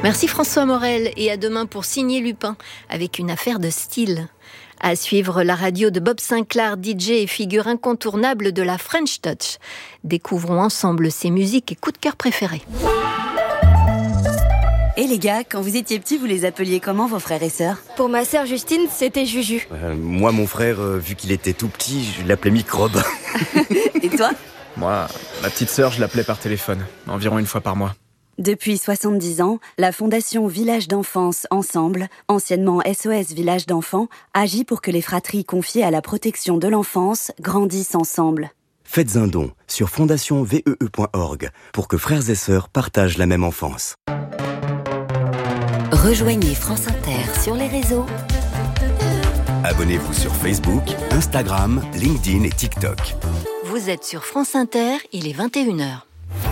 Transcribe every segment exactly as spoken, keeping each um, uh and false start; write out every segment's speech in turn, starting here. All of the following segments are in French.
Merci François Morel et à demain pour Signer Lupin avec une affaire de style. À suivre la radio de Bob Sinclair, D J et figure incontournable de la French Touch. Découvrons ensemble ses musiques et coups de cœur préférés. Et les gars, quand vous étiez petits, vous les appeliez comment vos frères et sœurs ? Pour ma sœur Justine, c'était Juju. Euh, moi, mon frère, euh, vu qu'il était tout petit, je l'appelais Microbe. Et toi ? Moi, ma petite sœur, je l'appelais par téléphone, environ une fois par mois. Depuis soixante-dix ans, la Fondation Village d'Enfance Ensemble, anciennement S O S Village d'Enfants, agit pour que les fratries confiées à la protection de l'enfance grandissent ensemble. Faites un don sur fondation vee point org pour que frères et sœurs partagent la même enfance. Rejoignez France Inter sur les réseaux. Abonnez-vous sur Facebook, Instagram, LinkedIn et TikTok. Vous êtes sur France Inter, il est vingt et une heures.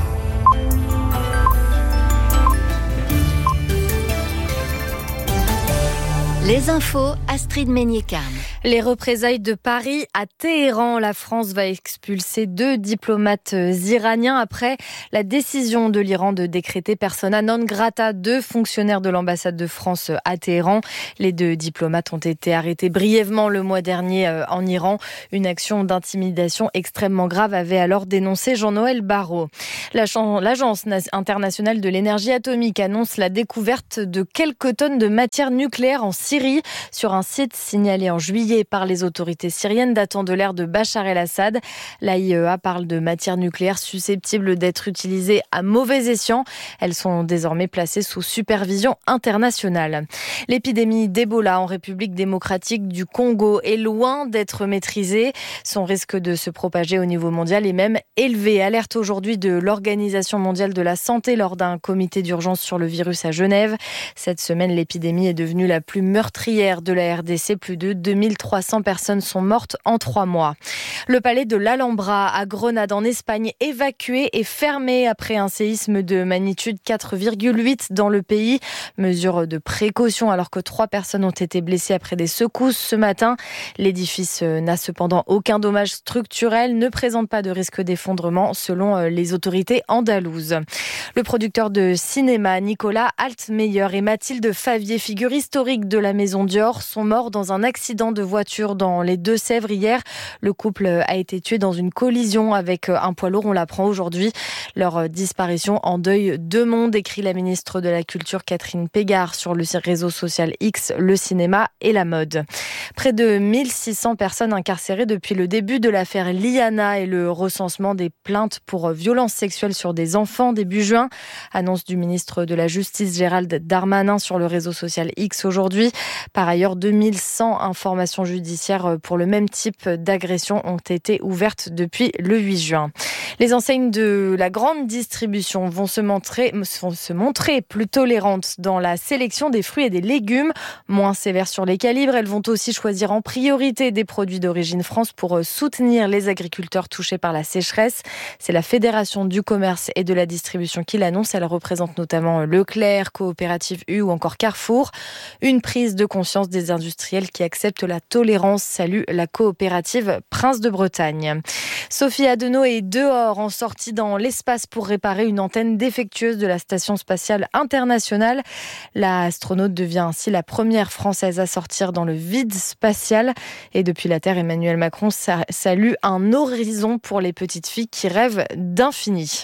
Les infos, Astrid Meignet-Carme. Les représailles de Paris à Téhéran. La France va expulser deux diplomates iraniens après la décision de l'Iran de décréter persona non grata deux fonctionnaires de l'ambassade de France à Téhéran. Les deux diplomates ont été arrêtés brièvement le mois dernier en Iran. Une action d'intimidation extrêmement grave avait alors dénoncé Jean-Noël Barrot. L'Agence internationale de l'énergie atomique annonce la découverte de quelques tonnes de matière nucléaire en Syrie sur un site signalé en juillet par les autorités syriennes datant de l'ère de Bachar el-Assad. L'A I E A parle de matières nucléaires susceptibles d'être utilisées à mauvais escient. Elles sont désormais placées sous supervision internationale. L'épidémie d'Ebola en République démocratique du Congo est loin d'être maîtrisée. Son risque de se propager au niveau mondial est même élevé. Alerte aujourd'hui de l'Organisation mondiale de la santé lors d'un comité d'urgence sur le virus à Genève. Cette semaine, l'épidémie est devenue la plus meurtrière de la R D C. Plus de deux mille trois cents personnes sont mortes en trois mois. Le palais de l'Alhambra à Grenade en Espagne évacué et fermé après un séisme de magnitude quatre virgule huit dans le pays. Mesure de précaution alors que trois personnes ont été blessées après des secousses ce matin. L'édifice n'a cependant aucun dommage structurel, ne présente pas de risque d'effondrement selon les autorités andalouses. Le producteur de cinéma Nicolas Altmeyer et Mathilde Favier, figure historique de la Maison Dior, sont morts dans un accident de voiture dans les Deux-Sèvres hier. Le couple a été tué dans une collision avec un poids lourd, on l'apprend aujourd'hui. Leur disparition endeuille deux mondes, écrit la ministre de la Culture Catherine Pégard sur le réseau social X, le cinéma et la mode. Près de mille six cents personnes incarcérées depuis le début de l'affaire Liana et le recensement des plaintes pour violences sexuelles sur des enfants début juin. Annonce du ministre de la Justice Gérald Darmanin sur le réseau social X aujourd'hui. Par ailleurs, deux mille cent informations judiciaires pour le même type d'agression ont été ouvertes depuis le huit juin. Les enseignes de la grande distribution vont se montrer, vont se montrer plus tolérantes dans la sélection des fruits et des légumes. Moins sévères sur les calibres, elles vont aussi choisir en priorité des produits d'origine France pour soutenir les agriculteurs touchés par la sécheresse. C'est la Fédération du commerce et de la distribution qui l'annonce. Elle représente notamment Leclerc, Coopérative U ou encore Carrefour. Une prise de conscience des industriels qui acceptent la tolérance, salue la coopérative Prince de Bretagne. Sophie Adenau est dehors en sortie dans l'espace pour réparer une antenne défectueuse de la Station spatiale internationale. L'astronaute devient ainsi la première française à sortir dans le vide spatial. Et depuis la Terre, Emmanuel Macron salue un horizon pour les petites filles qui rêvent d'infini.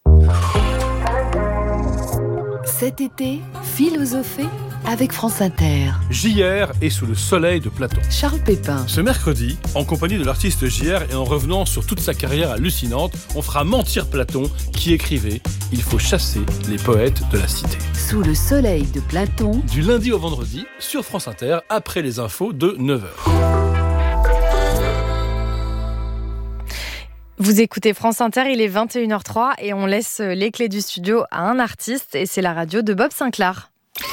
Cet été, philosophée avec France Inter. J R est sous le soleil de Platon. Charles Pépin. Ce mercredi, en compagnie de l'artiste J R et en revenant sur toute sa carrière hallucinante, on fera mentir Platon qui écrivait « Il faut chasser les poètes de la cité ». Sous le soleil de Platon. Du lundi au vendredi, sur France Inter, après les infos de neuf heures. Vous écoutez France Inter, il est vingt et une heures zéro trois et on laisse les clés du studio à un artiste et c'est la radio de Bob Sinclair.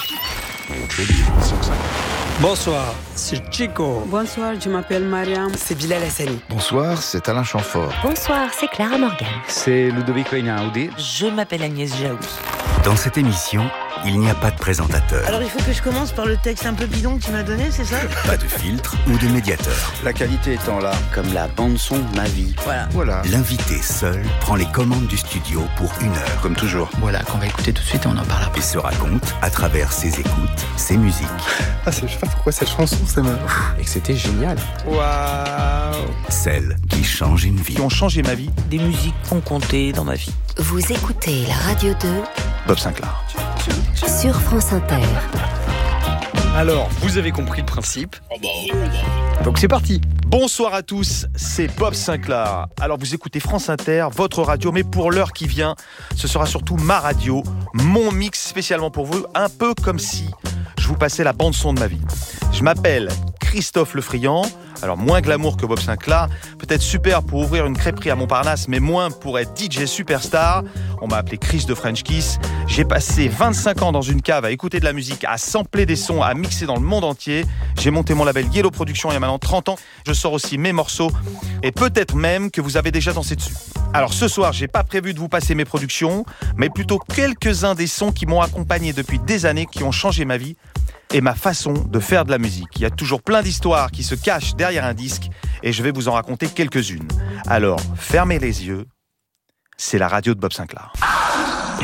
Bonsoir, c'est Chico. Bonsoir, je m'appelle Mariam. C'est Bilal Hassani. Bonsoir, c'est Alain Chamfort. Bonsoir, c'est Clara Morgan. C'est Ludovico Einaudi. Je m'appelle Agnès Jaoui. Dans cette émission, il n'y a pas de présentateur. Alors il faut que je commence par le texte un peu bidon que tu m'as donné, c'est ça? Pas de filtre ou de médiateur. La qualité étant là, comme la bande-son de ma vie. Voilà. Voilà. L'invité seul prend les commandes du studio pour une heure. Comme toujours. Voilà, qu'on va écouter tout de suite et on en parle après. Et se raconte à travers ses écoutes, ses musiques. Ah, je sais pas pourquoi cette chanson, ça me... Et que c'était génial. Waouh. Celles qui changent une vie. Qui ont changé ma vie. Des musiques qui ont compté dans ma vie. Vous écoutez la radio de Bob Sinclair. sur France Inter. Alors, vous avez compris le principe. Donc c'est parti. Bonsoir à tous, c'est Bob Sinclair. Alors vous écoutez France Inter, votre radio, mais pour l'heure qui vient, ce sera surtout ma radio, mon mix spécialement pour vous, un peu comme si je vous passais la bande-son de ma vie. Je m'appelle Christophe Lefriand, alors moins glamour que Bob Sinclair, peut-être super pour ouvrir une crêperie à Montparnasse, mais moins pour être D J superstar. On m'a appelé Chris de French Kiss. J'ai passé vingt-cinq ans dans une cave à écouter de la musique, à sampler des sons, à mixer dans le monde entier. J'ai monté mon label Yellow Production il y a maintenant trente ans. Je sors aussi mes morceaux et peut-être même que vous avez déjà dansé dessus. Alors ce soir, j'ai pas prévu de vous passer mes productions, mais plutôt quelques-uns des sons qui m'ont accompagné depuis des années, qui ont changé ma vie et ma façon de faire de la musique. Il y a toujours plein d'histoires qui se cachent derrière un disque et je vais vous en raconter quelques-unes. Alors, fermez les yeux, c'est la radio de Bob Sinclair.